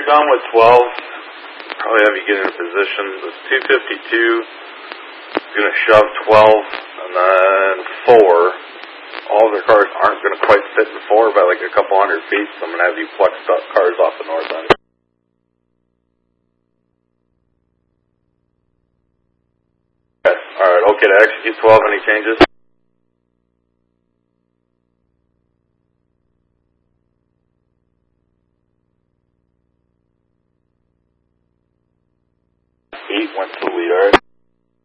you're done with 12, probably have you get in a position. This 252 is going to shove 12, and then 4. All their cars aren't going to quite fit in 4 by like a couple hundred feet, so I'm going to have you pluck cars off the north end. Okay. Alright, okay to execute 12, any changes? Went to the lead, alright.